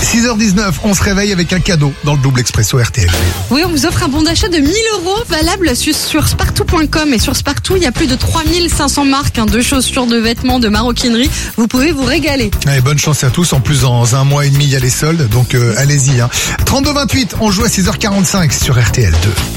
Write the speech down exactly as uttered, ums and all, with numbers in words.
six heures dix-neuf, on se réveille avec un cadeau dans le double expresso R T L. Oui, on vous offre un bon d'achat de mille euros valable sur, sur spartou point com. Et sur Spartou, il y a plus de trois mille cinq cents marques hein, de chaussures, de vêtements, de maroquinerie. Vous pouvez vous régaler. Allez, bonne chance à tous. En plus, dans un mois et demi, il y a les soldes. Donc, euh, allez-y. Hein. trente-deux vingt-huit, on joue à six heures quarante-cinq sur R T L deux.